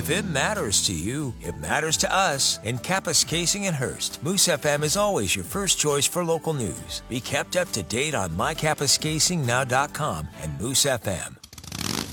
If it matters to you, it matters to us. In Kappas Casing and Hearst, Moose FM is always your first choice for local news. Be kept up to date on mykappascasingnow.com and Moose FM.